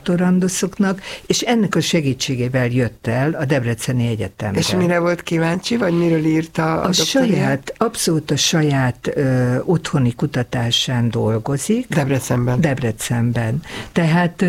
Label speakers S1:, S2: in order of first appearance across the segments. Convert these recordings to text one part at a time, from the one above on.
S1: doktoranduszoknak, és ennek a segítségével jött el a Debreceni Egyetemre.
S2: És mire volt kíváncsi, vagy miről írta a doktoriát?
S1: Abszolút a saját otthoni kutatásán dolgozik. Debrecenben. Tehát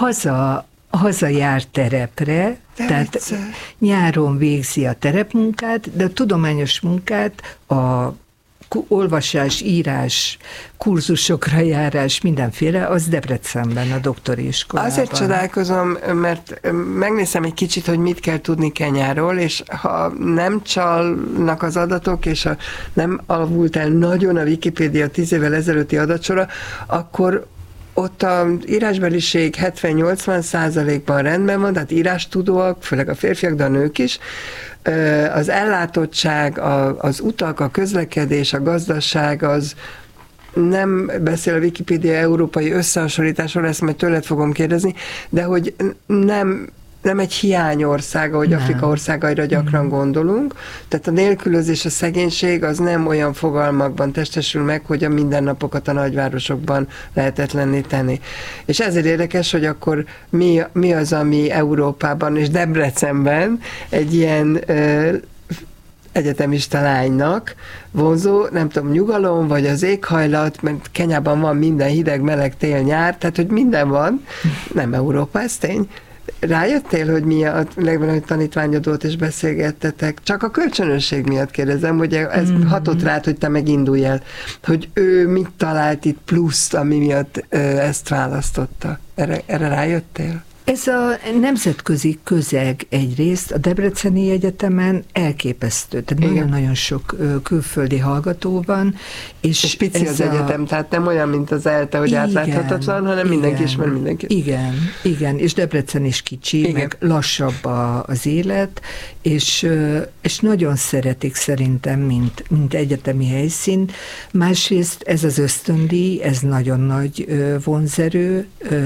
S1: hazajár terepre, tehát nyáron végzi a terepmunkát, de a tudományos munkát, a olvasás, írás, kurzusokra járás, mindenféle, az Debrecenben, a doktori iskolában.
S2: Azért csodálkozom, mert megnézem egy kicsit, hogy mit kell tudni Kenyáról, és ha nem csalnak az adatok, és nem alavult el nagyon a Wikipédia 10 évvel ezelőtti adatsora, akkor ott az írásbeliség 70-80%-ban rendben van, tehát írástudóak, főleg a férfiak, de a nők is. Az ellátottság, az utak, a közlekedés, a gazdaság, az nem beszél a Wikipédia európai összehasonlításról, ezt majd tőled fogom kérdezni, de hogy nem egy hiányország, ahogy Afrika országaira gyakran gondolunk. Tehát a nélkülözés, a szegénység az nem olyan fogalmakban testesül meg, hogy a mindennapokat a nagyvárosokban lehetetlenné tenni. És ezért érdekes, hogy akkor mi az, ami Európában és Debrecenben egy ilyen egyetemista lánynak vonzó, nem tudom, nyugalom, vagy az éghajlat, mert Kenyában van minden, hideg, meleg, tél, nyár, tehát hogy minden van, nem Európa, ez tény. Rájöttél, hogy mi a legnagyobb tanítványodót és beszélgettetek? Csak a kölcsönösség miatt kérdezem, hogy ez hatott rád, hogy te megindulj el, hogy ő mit talált itt pluszt, ami miatt ezt választotta. Erre rájöttél?
S1: Ez a nemzetközi közeg egyrészt a Debreceni Egyetemen elképesztő, tehát nagyon-nagyon sok külföldi hallgató van.
S2: És pici az egyetem, tehát nem olyan, mint az ELTE, hogy átláthatatlan, hanem mindenki ismer mindenkit.
S1: Igen, és Debrecen is kicsi, meg lassabb az élet, és nagyon szeretik szerintem, mint egyetemi helyszín. Másrészt ez az ösztöndíj, ez nagyon nagy vonzerő,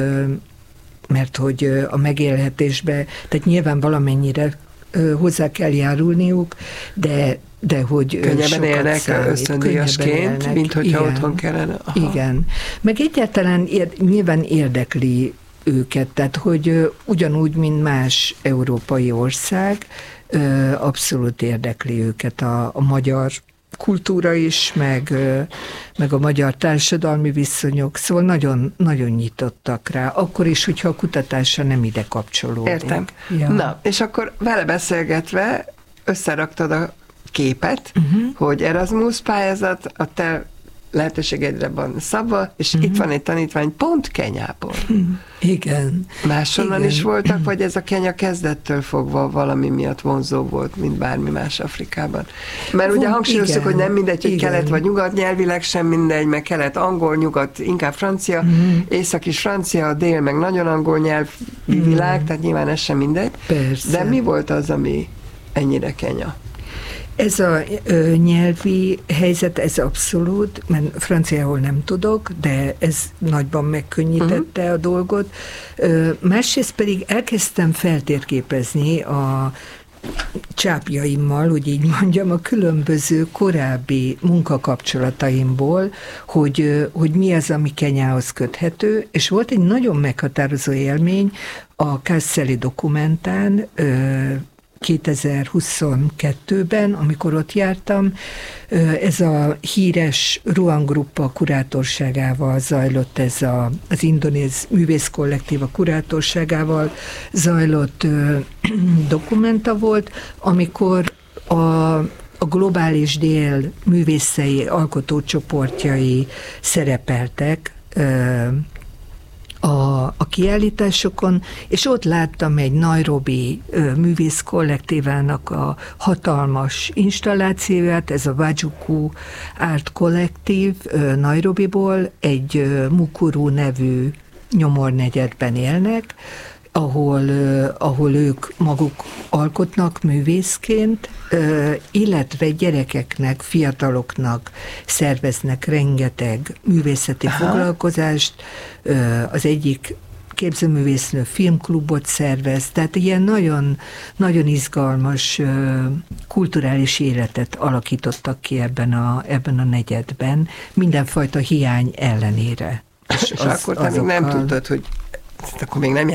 S1: mert hogy a megélhetésbe, tehát nyilván valamennyire hozzá kell járulniuk, de hogy
S2: könnyebben élnek ösztöndíjasként, mint hogyha otthon kellene. Aha.
S1: Igen. Meg egyáltalán nyilván érdekli őket, tehát hogy ugyanúgy, mint más európai ország, abszolút érdekli őket a magyar kultúra is, meg a magyar társadalmi viszonyok, szóval nagyon, nagyon nyitottak rá, akkor is, hogyha a kutatása nem ide kapcsolódik.
S2: Értem. Ja. Na, és akkor vele beszélgetve összeraktad a képet, hogy Erasmus pályázat, a te lehetőségedre van szabva, és itt van egy tanítvány pont Kenyából.
S1: Igen.
S2: Máshonnan is voltak, vagy ez a Kenya kezdettől fogva valami miatt vonzó volt, mint bármi más Afrikában? Mert ugye hangsúlyoztuk, hogy nem mindegy, hogy kelet vagy nyugat, nyelvileg sem mindegy, meg kelet angol, nyugat inkább francia, észak is francia, dél meg nagyon angol nyelvi világ, tehát nyilván ez sem mindegy.
S1: Persze.
S2: De mi volt az, ami ennyire Kenya?
S1: Ez a nyelvi helyzet, ez abszolút, mert franciául nem tudok, de ez nagyban megkönnyítette a dolgot. Másrészt pedig elkezdtem feltérképezni a csápjaimmal, hogy így mondjam, a különböző korábbi munkakapcsolataimból, hogy mi az, ami Kenyához köthető, és volt egy nagyon meghatározó élmény a Kasseli dokumentán, 2022-ben, amikor ott jártam, ez a híres Ruan Gruppa kurátorságával zajlott, ez az indonéz művészkollektíva kurátorságával zajlott dokumenta volt, amikor a globális dél művészei, alkotócsoportjai szerepeltek a kiállításokon, és ott láttam egy nairobi művész kollektívának a hatalmas installációját, ez a Wajuku Art Collective Nairobiból, egy Mukuru nevű nyomornegyedben élnek, ahol ők maguk alkotnak művészként, illetve gyerekeknek, fiataloknak szerveznek rengeteg művészeti foglalkozást. Az egyik képzőművésznő filmklubot szervez, tehát ilyen nagyon, nagyon izgalmas kulturális életet alakítottak ki ebben a negyedben, mindenfajta hiány ellenére.
S2: És akkor te még nem tudtad, hogy akkor még nem